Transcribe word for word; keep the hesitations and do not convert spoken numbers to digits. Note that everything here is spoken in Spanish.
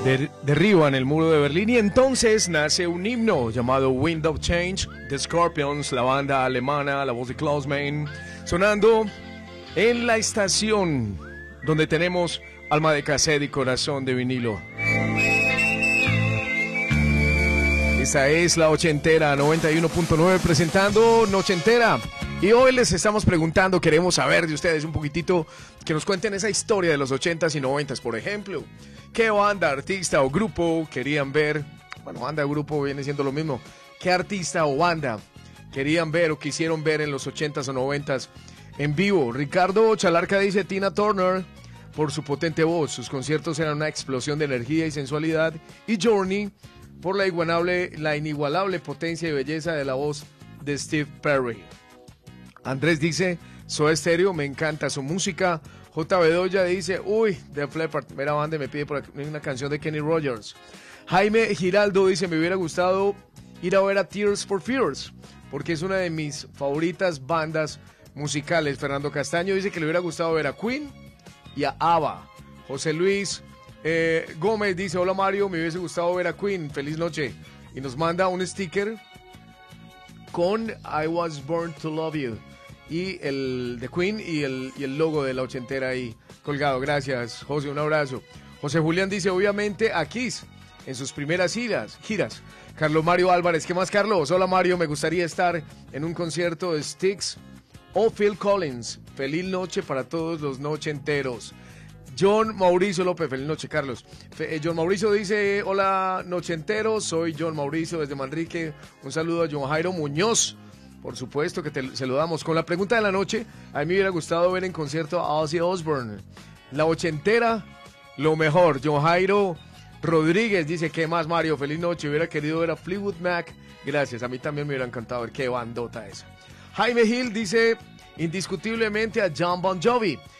Der, derriban el muro de Berlín y entonces nace un himno llamado Wind of Change, The Scorpions, la banda alemana, la voz de Klaus Meine, sonando en la estación donde tenemos alma de cassette y corazón de vinilo. Esta es la ochentera noventa y uno punto nueve presentando Nochentera. Y hoy les estamos preguntando, queremos saber de ustedes un poquitito, que nos cuenten esa historia de los ochentas y noventas, por ejemplo. ¿Qué banda, artista o grupo querían ver? Bueno, banda o grupo viene siendo lo mismo. ¿Qué artista o banda querían ver o quisieron ver en los ochentas o noventas en vivo? Ricardo Chalarca dice Tina Turner por su potente voz. Sus conciertos eran una explosión de energía y sensualidad. Y Journey por la inigualable, la inigualable potencia y belleza de la voz de Steve Perry. Andrés dice, Soda Stereo, me encanta su música. J. Bedoya dice, uy, Def Leppard, primera banda, me pide por una canción de Kenny Rogers. Jaime Giraldo dice, me hubiera gustado ir a ver a Tears for Fears, porque es una de mis favoritas bandas musicales. Fernando Castaño dice que le hubiera gustado ver a Queen y a ABBA. José Luis eh, Gómez dice, hola Mario, me hubiese gustado ver a Queen, feliz noche. Y nos manda un sticker con I Was Born to Love You. Y el de Queen y el, y el logo de la ochentera ahí colgado. Gracias, José, un abrazo. José Julián dice, obviamente, a Kiss, en sus primeras giras. giras. Carlos Mario Álvarez, ¿qué más, Carlos? Hola, Mario, me gustaría estar en un concierto de Styx o Phil Collins. Feliz noche para todos los nochenteros. John Mauricio López, feliz noche, Carlos. Fe, eh, John Mauricio dice, hola, nochenteros, soy John Mauricio desde Manrique. Un saludo a John Jairo Muñoz. Por supuesto que te, se lo damos. Con la pregunta de la noche, a mí me hubiera gustado ver en concierto a Ozzy Osbourne. La ochentera, lo mejor. John Jairo Rodríguez dice, ¿qué más, Mario? Feliz noche. Hubiera querido ver a Fleetwood Mac. Gracias, a mí también me hubiera encantado ver qué bandota esa. Jaime Gil dice, indiscutiblemente a John Bon Jovi.